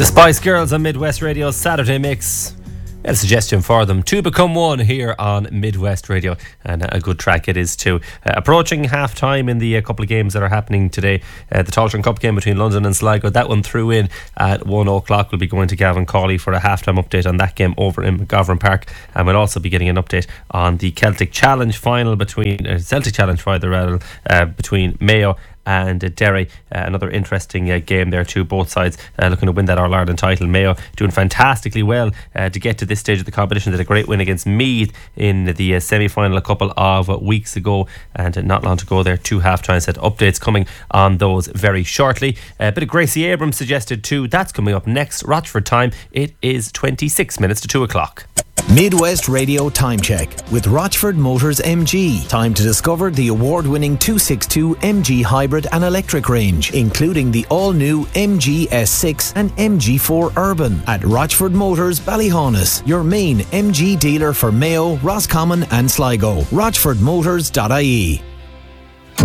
The Spice Girls on Midwest Radio's Saturday Mix. A suggestion for them to become one here on Midwest Radio, and a good track it is too. Approaching half time in the couple of games that are happening today. The Tailteann Cup game between London and Sligo, that one threw in at 1 o'clock. We'll be going to Gavin Cawley for a half time update on that game over in McGovern Park, and we'll also be getting an update on the Celtic Challenge final between Celtic Challenge between Mayo and Derry. Another interesting game there too. Both sides looking to win that All-Ireland title. Mayo doing fantastically well to get to this stage of the competition. Did a great win against Meath in the semi-final a couple of weeks ago, and not long to go there. 2 half-time set updates coming on those very shortly. A bit of Gracie Abrams suggested too. That's coming up next. Rochford time. It is 26 minutes to 2 o'clock. Midwest Radio Time Check with Rochford Motors MG. Time to discover the award-winning 262 MG hybrid and electric range, including the all-new MG S6 and MG4 Urban at Rochford Motors Ballyhaunis, your main MG dealer for Mayo, Roscommon and Sligo. RochfordMotors.ie.